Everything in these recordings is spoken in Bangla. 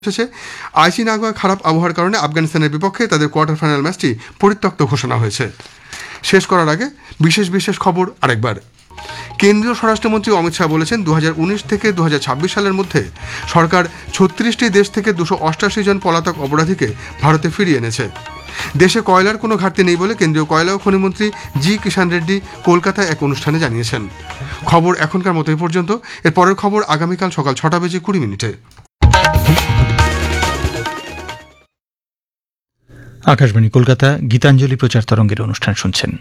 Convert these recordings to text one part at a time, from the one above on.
শেষে আইসি নাগোয়া খারাপ আবহাওয়ার কারণে আফগানিস্তানের বিপক্ষে তাদের কোয়ার্টার ফাইনাল ম্যাচটি পরিত্যক্ত ঘোষণা হয়েছে। শেষ করার আগে বিশেষ খবর আরেকবার। কেন্দ্রীয় স্বরাষ্ট্রমন্ত্রী অমিত শাহ বলেছেন 2019 থেকে 2026 সালের মধ্যে সরকার 36টি দেশ থেকে 288 জন পলাতক অপরাধীকে ভারতে ফিরিয়ে এনেছে। দেশে কয়লার কোনো ঘাটতি নেই বলে কেন্দ্রীয় কয়লা ও খনিমন্ত্রী জি কিষাণ রেড্ডি কলকাতায় এক অনুষ্ঠানে জানিয়েছেন। খবর এখনকার মতো এই পর্যন্ত। এর পরের খবর আগামীকাল সকাল 6:20 আকাশবাণী কলকাতা গীতাঞ্জলি প্রচার তরঙ্গের অনুষ্ঠান শুনছেন।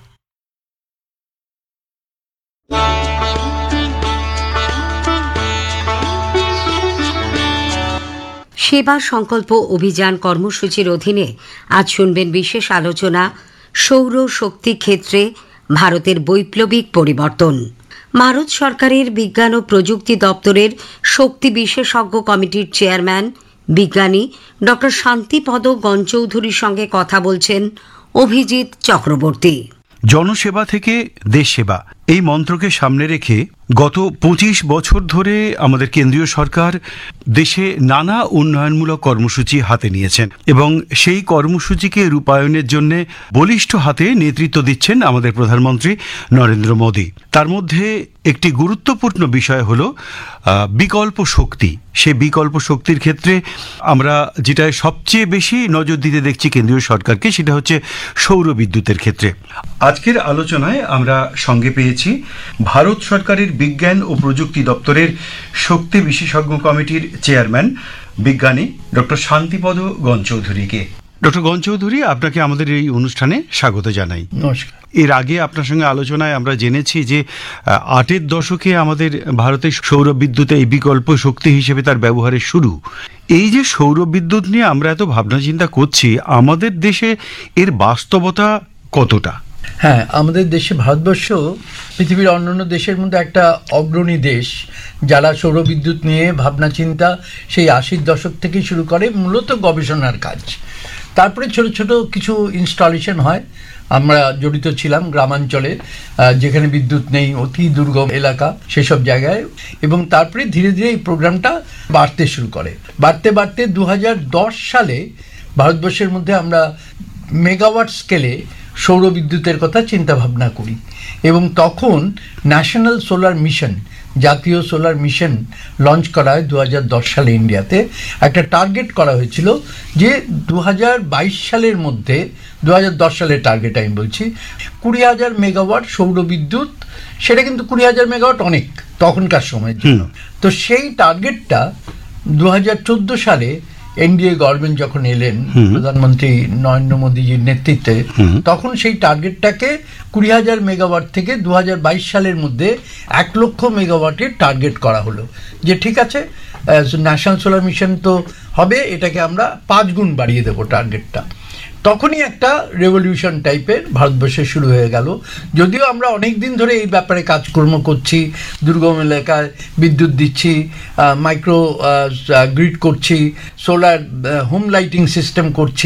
সেবা সংকল্প অভিযান কর্মসূচির অধীনে আজ শুনবেন বিশেষ আলোচনা সৌর শক্তি ক্ষেত্রে ভারতের বৈপ্লবিক পরিবর্তন। ভারত সরকারের বিজ্ঞান ও প্রযুক্তি দপ্তরের শক্তি বিশেষজ্ঞ কমিটির চেয়ারম্যান বিজ্ঞানী ডক্টর শান্তিপদ গণচৌধুরীর সঙ্গে কথা বলছেন অভিজিৎ চক্রবর্তী। জনসেবা থেকে দেশ সেবা এই মন্ত্রকে সামনে রেখে গত 25 বছর ধরে আমাদের কেন্দ্রীয় সরকার দেশে নানা উন্নয়নমূলক কর্মসূচি হাতে নিয়েছেন এবং সেই কর্মসূচিকে রূপায়ণের জন্য বলিষ্ঠ হাতে নেতৃত্ব দিচ্ছেন আমাদের প্রধানমন্ত্রী নরেন্দ্র মোদী। তার মধ্যে একটি গুরুত্বপূর্ণ বিষয় হল বিকল্প শক্তি। সেই বিকল্প শক্তির ক্ষেত্রে আমরা যেটা সবচেয়ে বেশি নজর দিতে দেখছি কেন্দ্রীয় সরকারকে, সেটা হচ্ছে সৌর বিদ্যুতের ক্ষেত্রে। আজকের আলোচনায় আমরা সঙ্গে পেয়েছি ভারত সরকারের বিজ্ঞান ও প্রযুক্তি দপ্তরের শক্তি বিশেষজ্ঞ কমিটির চেয়ারম্যান বিজ্ঞানী ডক্টর শান্তিপদ গণচৌধুরীকে। ডক্টর গণচৌধুরী, আপনাকে আমাদের এই অনুষ্ঠানে স্বাগত জানাই। নমস্কার। এর আগে আপনার সঙ্গে আলোচনায় আমরা জেনেছি যে 8-এর দশকে আমাদের ভারতে সৌর বিদ্যুৎ এই বিকল্প শক্তি হিসেবে তার ব্যবহারের শুরু। এই যে সৌর বিদ্যুৎ নিয়ে আমরা এত ভাবনা চিন্তা করছি, আমাদের দেশে এর বাস্তবতা কতটা? হ্যাঁ, আমাদের দেশে ভারতবর্ষ পৃথিবীর অন্যান্য দেশের মধ্যে একটা অগ্রণী দেশ, যারা সৌরবিদ্যুৎ নিয়ে ভাবনা চিন্তা সেই 80-র দশক থেকেই শুরু করে, মূলত গবেষণার কাজ। তারপরে ছোট ছোট কিছু ইনস্টলেশন হয়। আমরা জড়িত ছিলাম গ্রামাঞ্চলে, যেখানে বিদ্যুৎ নেই, অতি দুর্গম এলাকা, সেসব জায়গায়। এবং তারপরে ধীরে ধীরে এই প্রোগ্রামটা বাড়তে শুরু করে। বাড়তে 2010 সালে ভারতবর্ষের মধ্যে আমরা মেগাওয়াট স্কেলে সৌর বিদ্যুতের কথা চিন্তা ভাবনা করি। এবং তখন ন্যাশনাল সোলার মিশন, জাতীয় সোলার মিশন লঞ্চ করা হয় 2010 সালে ইন্ডিয়াতে। একটা টার্গেট করা হয়েছিল যে 2022 সালের মধ্যে, 2010 সালের টার্গেট আমি বলছি, 20,000 মেগাওয়াট সৌর বিদ্যুৎ। সেটা কিন্তু 20,000 মেগাওয়াট অনেক তখনকার সময়ের জন্য। তো সেই টার্গেটটা 2014 সালে এনডিএ গভর্নমেন্ট যখন এলেন প্রধানমন্ত্রী নরেন্দ্র মোদীজির নেতৃত্বে, তখন সেই টার্গেটটাকে 20,000 মেগাওয়াট থেকে 2022 সালের মধ্যে 1 লক্ষ মেগাওয়াটের টার্গেট করা হলো। যে ঠিক আছে, ন্যাশনাল সোলার মিশন তো হবে, এটাকে আমরা 5 গুণ বাড়িয়ে দেবো টার্গেটটা। তখনই একটা রেভলিউশন টাইপের ভারতবর্ষে শুরু হয়ে গেল। যদিও আমরা অনেক দিন ধরে এই ব্যাপারে কাজকর্ম করছি, দুর্গম এলাকায় বিদ্যুৎ দিচ্ছি, মাইক্রো গ্রিড করছি, সোলার হোম লাইটিং সিস্টেম করছি,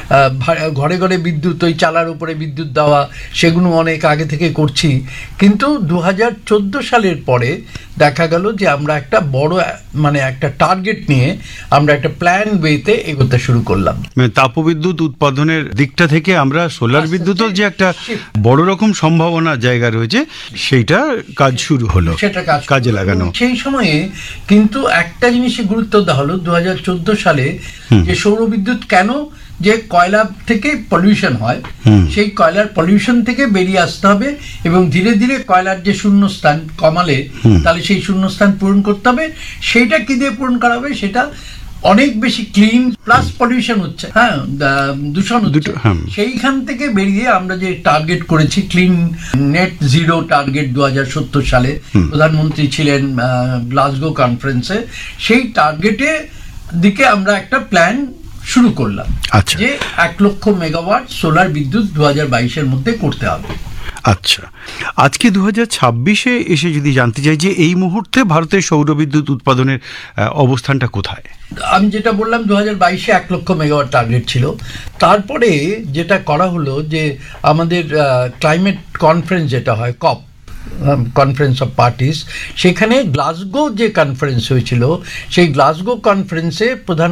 ঘরে ঘরে বিদ্যুৎ, ওই চালার উপরে বিদ্যুৎ দেওয়া, সেগুলো অনেক আগে থেকে করছি। কিন্তু 2014 সালের পরে দেখা গেল যে আমরা একটা বড় একটা টার্গেট নিয়ে আমরা একটা প্ল্যান ওয়েতে এগোতে শুরু করলাম। তাপবিদ্যুৎ উৎপাদনের দিকটা থেকে আমরা সোলার বিদ্যুতের যে একটা বড় রকম সম্ভাবনার জায়গা রয়েছে, সেইটা কাজ শুরু হলো, সেটা কাজে লাগানো। সেই সময়ে কিন্তু একটা জিনিসে গুরুত্ব দেওয়া হলো 2014 সালে, যে সৌরবিদ্যুৎ কেন, যে কয়লা থেকে পলিউশন হয়, সেই কয়লার পলিউশন থেকে বেরিয়ে আসতে হবে এবং ধীরে ধীরে কয়লার যে শূন্যস্থান কমালে তাহলে সেই শূন্যস্থান পূরণ করতে হবে। সেইটা কি দিয়ে পূরণ করা হবে? সেটা অনেক বেশি ক্লিন প্লাস পলিউশন হচ্ছে, দূষণ হচ্ছে। সেইখান থেকে বেরিয়ে আমরা যে টার্গেট করেছি ক্লিন নেট জিরো টার্গেট 2070 সালে, প্রধানমন্ত্রী ছিলেন গ্লাসগো কনফারেন্সে, সেই টার্গেটে দিকে আমরা একটা প্ল্যান শুরু করলাম যে 1 লক্ষ মেগাওয়াট সোলার বিদ্যুৎ 2022-এর মধ্যে করতে হবে। আচ্ছা, আজকে 2026-এ এসে যদি জানতে চাই যে এই মুহূর্তে ভারতের সৌর বিদ্যুৎ উৎপাদনের অবস্থানটা কোথায়? আমি যেটা বললাম 2022-এ 1 লক্ষ মেগাওয়াট টার্গেট ছিল। তারপরে যেটা করা হলো যে আমাদের ক্লাইমেট কনফারেন্স যেটা হয়, কপ, কনফারেন্স অফ পার্টিস, সেখানে গ্লাসগো যে কনফারেন্স হয়েছিল সেই গ্লাসগো কনফারেন্সে প্রধান